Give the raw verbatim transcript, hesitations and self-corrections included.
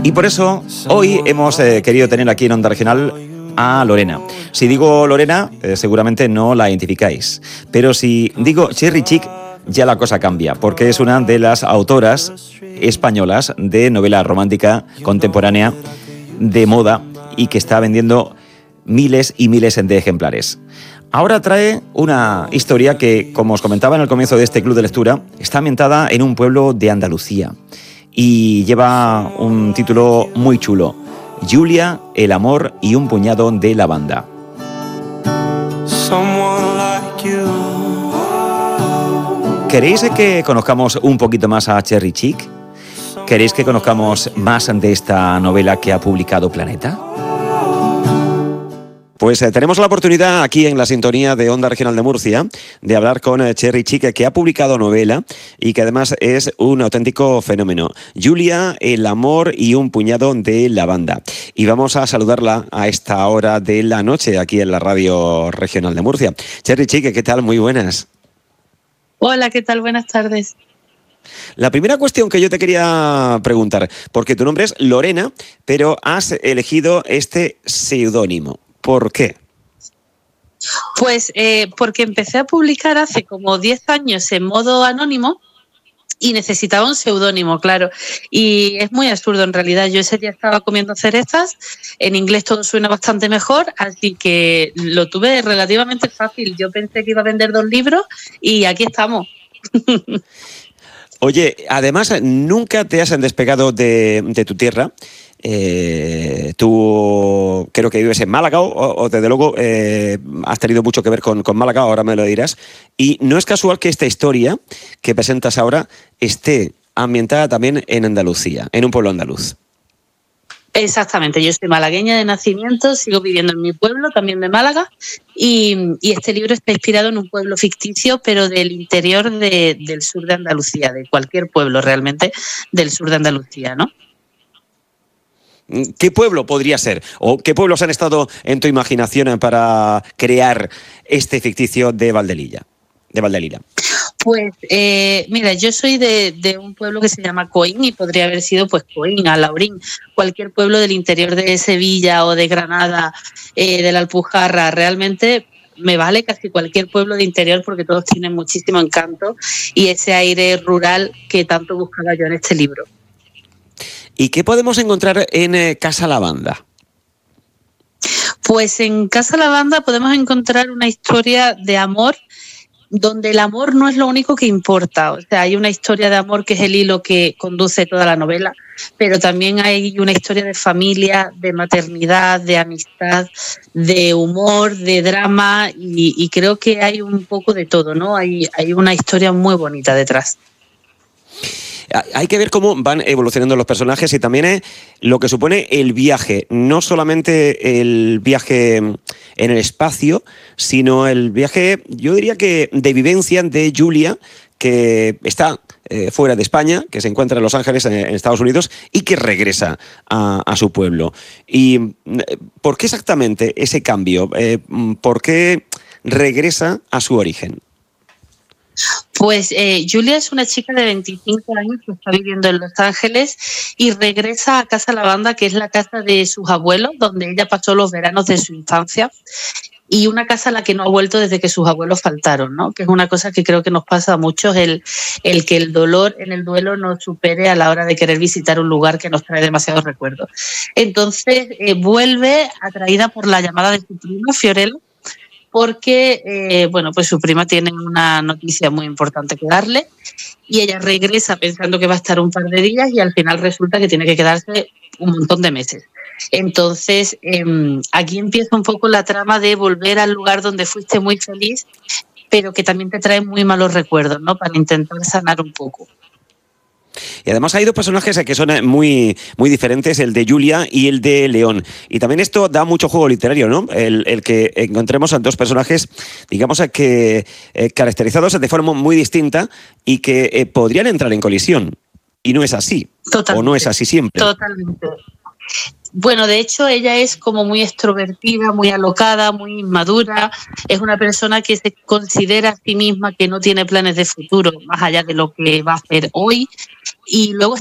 Y por eso hoy hemos eh, querido tener aquí en Onda Regional a Lorena. Si digo Lorena, eh, seguramente no la identificáis. Pero si digo Cherry Chic, ya la cosa cambia, porque es una de las autoras españolas de novela romántica contemporánea de moda y que está vendiendo miles y miles de ejemplares. Ahora trae una historia que, como os comentaba en el comienzo de este club de lectura, está ambientada en un pueblo de Andalucía y lleva un título muy chulo: Julia, el amor y un puñado de lavanda. ¿Queréis que conozcamos un poquito más a Cherry Chic? ¿Queréis que conozcamos más de esta novela que ha publicado Planeta? Pues eh, tenemos la oportunidad aquí en la sintonía de Onda Regional de Murcia de hablar con eh, Cherry Chic, que ha publicado novela y que además es un auténtico fenómeno. Julia, el amor y un puñado de lavanda. Y vamos a saludarla a esta hora de la noche aquí en la Radio Regional de Murcia. Cherry Chic, ¿qué tal? Muy buenas. Hola, ¿qué tal? Buenas tardes. La primera cuestión que yo te quería preguntar, porque tu nombre es Lorena, pero has elegido este seudónimo. ¿Por qué? Pues eh, porque empecé a publicar hace como diez años en modo anónimo y necesitaba un seudónimo, claro. Y es muy absurdo en realidad. Yo ese día estaba comiendo cerezas, en inglés todo suena bastante mejor, así que lo tuve relativamente fácil. Yo pensé que iba a vender dos libros y aquí estamos. Oye, además, nunca te has despegado de, de tu tierra. Eh, tú creo que vives en Málaga o, o desde luego eh, has tenido mucho que ver con, con Málaga, ahora me lo dirás. Y no es casual que esta historia que presentas ahora esté ambientada también en Andalucía, en un pueblo andaluz. Exactamente, yo soy malagueña de nacimiento, sigo viviendo en mi pueblo, también de Málaga, y, y este libro está inspirado en un pueblo ficticio, pero del interior de, del sur de Andalucía, de cualquier pueblo realmente del sur de Andalucía, ¿no? ¿Qué pueblo podría ser? ¿O qué pueblos han estado en tu imaginación para crear este ficticio de Valdelilla, de Valdelila? Pues eh, mira, yo soy de, de un pueblo que se llama Coín y podría haber sido pues Coín, Alhaurín, cualquier pueblo del interior de Sevilla o de Granada, eh, de la Alpujarra. Realmente me vale casi cualquier pueblo de interior porque todos tienen muchísimo encanto y ese aire rural que tanto buscaba yo en este libro. ¿Y qué podemos encontrar en eh, Casa Lavanda? Pues en Casa Lavanda podemos encontrar una historia de amor donde el amor no es lo único que importa. O sea, hay una historia de amor que es el hilo que conduce toda la novela, pero también hay una historia de familia, de maternidad, de amistad, de humor, de drama y, y creo que hay un poco de todo, ¿no? Hay, hay una historia muy bonita detrás. Hay que ver cómo van evolucionando los personajes y también es lo que supone el viaje, no solamente el viaje en el espacio, sino el viaje, yo diría que de vivencia de Julia, que está eh, fuera de España, que se encuentra en Los Ángeles, en, en Estados Unidos, y que regresa a, a su pueblo. ¿Y por qué exactamente ese cambio? Eh, ¿Por qué regresa a su origen? Pues eh, Julia es una chica de veinticinco años que está viviendo en Los Ángeles y regresa a Casa Lavanda, que es la casa de sus abuelos, donde ella pasó los veranos de su infancia, y una casa a la que no ha vuelto desde que sus abuelos faltaron, ¿no? Que es una cosa que creo que nos pasa a muchos, el, el que el dolor en el duelo nos supere a la hora de querer visitar un lugar que nos trae demasiados recuerdos. Entonces eh, vuelve atraída por la llamada de su prima, Fiorella, porque eh, bueno, pues su prima tiene una noticia muy importante que darle y ella regresa pensando que va a estar un par de días y al final resulta que tiene que quedarse un montón de meses. Entonces, eh, aquí empieza un poco la trama de volver al lugar donde fuiste muy feliz, pero que también te trae muy malos recuerdos, ¿no? Para intentar sanar un poco. Y además hay dos personajes que son muy, muy diferentes, el de Julia y el de León. Y también esto da mucho juego literario, ¿no? El, el que encontremos a dos personajes, digamos, que eh, caracterizados de forma muy distinta y que eh, podrían entrar en colisión. Y no es así. Totalmente. O no es así siempre. Totalmente. Bueno, de hecho, ella es como muy extrovertida, muy alocada, muy inmadura. Es una persona que se considera a sí misma que no tiene planes de futuro, más allá de lo que va a hacer hoy. Y luego